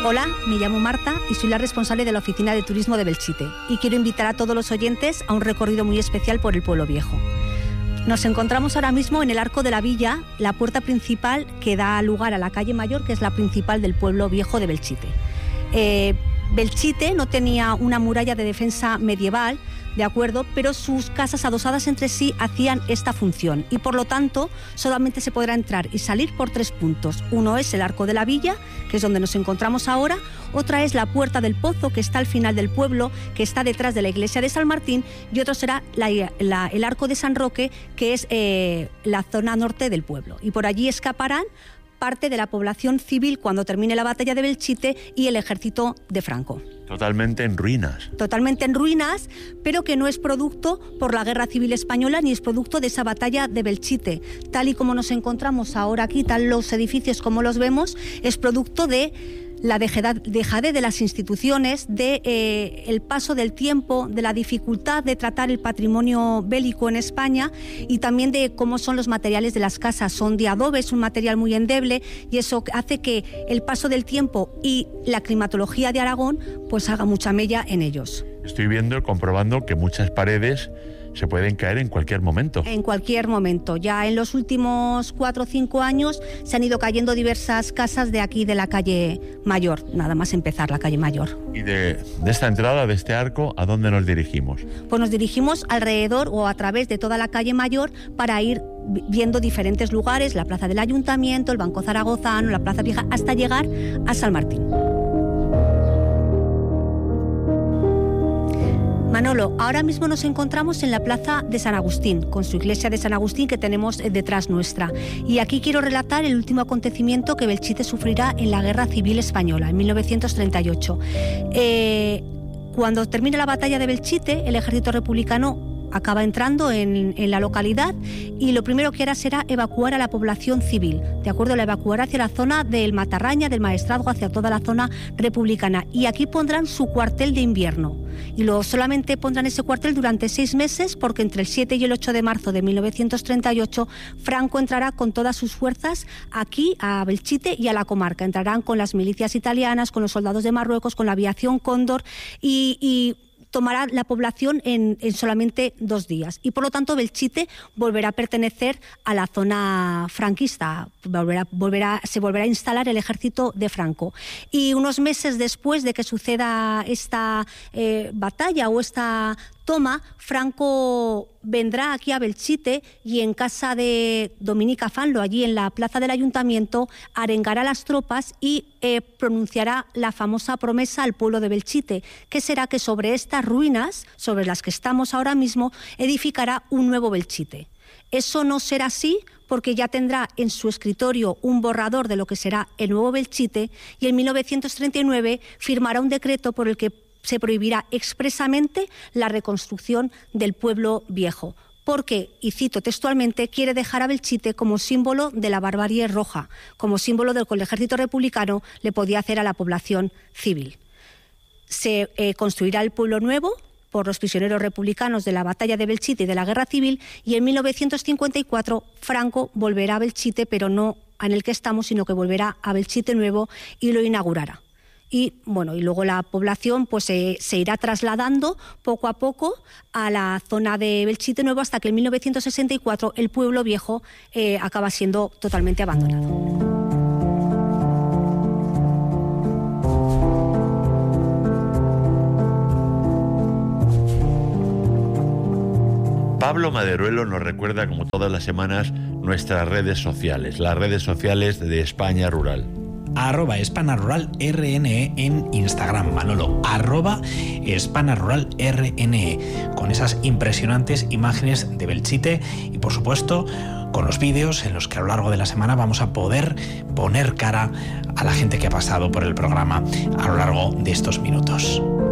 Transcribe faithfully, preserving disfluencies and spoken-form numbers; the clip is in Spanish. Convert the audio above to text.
Hola, me llamo Marta y soy la responsable de la Oficina de Turismo de Belchite y quiero invitar a todos los oyentes a un recorrido muy especial por el pueblo viejo. Nos encontramos ahora mismo en el Arco de la Villa, la puerta principal que da lugar a la calle Mayor, que es la principal del pueblo viejo de Belchite. Eh, Belchite no tenía una muralla de defensa medieval, de acuerdo, pero sus casas adosadas entre sí hacían esta función y por lo tanto solamente se podrá entrar y salir por tres puntos. Uno es el Arco de la Villa, que es donde nos encontramos ahora, otra es la Puerta del Pozo, que está al final del pueblo, que está detrás de la iglesia de San Martín, y otro será la, la, el Arco de San Roque, que es eh, la zona norte del pueblo, y por allí escaparán parte de la población civil cuando termine la batalla de Belchite y el ejército de Franco. Totalmente en ruinas. Totalmente en ruinas, pero que no es producto por la Guerra Civil Española ni es producto de esa batalla de Belchite. Tal y como nos encontramos ahora aquí, tal los edificios como los vemos, es producto de la dejadez de las instituciones, de eh, el paso del tiempo, de la dificultad de tratar el patrimonio bélico en España y también de cómo son los materiales de las casas. Son de adobe, es un material muy endeble y eso hace que el paso del tiempo y la climatología de Aragón pues haga mucha mella en ellos. Estoy viendo, comprobando que muchas paredes se pueden caer en cualquier momento. En cualquier momento. Ya en los últimos cuatro o cinco años se han ido cayendo diversas casas de aquí de la calle Mayor, nada más empezar la calle Mayor. ¿Y de, de esta entrada, de este arco, a dónde nos dirigimos? Pues nos dirigimos alrededor o a través de toda la calle Mayor para ir viendo diferentes lugares, la plaza del Ayuntamiento, el Banco Zaragozano, la Plaza Vieja, hasta llegar a San Martín. Manolo, ahora mismo nos encontramos en la plaza de San Agustín, con su iglesia de San Agustín que tenemos detrás nuestra. Y aquí quiero relatar el último acontecimiento que Belchite sufrirá en la Guerra Civil Española, en mil novecientos treinta y ocho. Eh, cuando termina la batalla de Belchite, el ejército republicano acaba entrando en, en la localidad y lo primero que hará será evacuar a la población civil, de acuerdo, la evacuará hacia la zona del Matarraña, del Maestrazgo, hacia toda la zona republicana y aquí pondrán su cuartel de invierno y lo, solamente pondrán ese cuartel durante seis meses porque entre el siete y el ocho de marzo de mil novecientos treinta y ocho Franco entrará con todas sus fuerzas aquí a Belchite y a la comarca, entrarán con las milicias italianas, con los soldados de Marruecos, con la aviación Cóndor y, y tomará la población en, en solamente dos días y por lo tanto Belchite volverá a pertenecer a la zona franquista, volverá, volverá, se volverá a instalar el ejército de Franco y unos meses después de que suceda esta eh, batalla o esta toma, Franco vendrá aquí a Belchite y en casa de Dominica Fanlo, allí en la plaza del Ayuntamiento, arengará a las tropas y eh, pronunciará la famosa promesa al pueblo de Belchite, que será que sobre estas ruinas, sobre las que estamos ahora mismo, edificará un nuevo Belchite. Eso no será así porque ya tendrá en su escritorio un borrador de lo que será el nuevo Belchite y en mil novecientos treinta y nueve firmará un decreto por el que se prohibirá expresamente la reconstrucción del pueblo viejo, porque, y cito textualmente, quiere dejar a Belchite como símbolo de la barbarie roja, como símbolo del que el ejército republicano le podía hacer a la población civil. Se eh, construirá el pueblo nuevo por los prisioneros republicanos de la batalla de Belchite y de la Guerra Civil y en mil novecientos cincuenta y cuatro Franco volverá a Belchite, pero no en el que estamos, sino que volverá a Belchite nuevo y lo inaugurará. Y bueno, y luego la población pues se, se irá trasladando poco a poco a la zona de Belchite Nuevo hasta que en mil novecientos sesenta y cuatro el pueblo viejo eh, acaba siendo totalmente abandonado. Pablo Maderuelo nos recuerda, como todas las semanas, nuestras redes sociales, las redes sociales de España Rural. Arroba Hispana Rural R N E en Instagram, Manolo. Arroba Hispana Rural R N E. Con esas impresionantes imágenes de Belchite y, por supuesto, con los vídeos en los que a lo largo de la semana vamos a poder poner cara a la gente que ha pasado por el programa a lo largo de estos minutos.